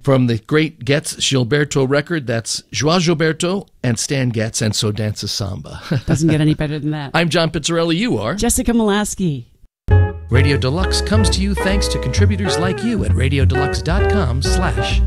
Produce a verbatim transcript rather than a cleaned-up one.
From the great Getz Gilberto record, that's Joao Gilberto and Stan Getz, and So Dances Samba. Doesn't get any better than that. I'm John Pizzarelli. You are? Jessica Molaski. Radio Deluxe comes to you thanks to contributors like you at radiodeluxe.com slash